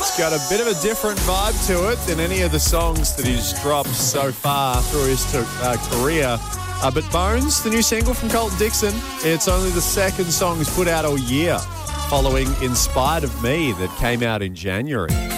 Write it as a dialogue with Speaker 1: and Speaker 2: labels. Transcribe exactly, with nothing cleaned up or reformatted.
Speaker 1: It's got a bit of a different vibe to it than any of the songs that he's dropped so far through his to, uh, career. Uh, but Bones, the new single from Colton Dixon, it's only the second song he's put out all year, following In Spite of Me that came out in January.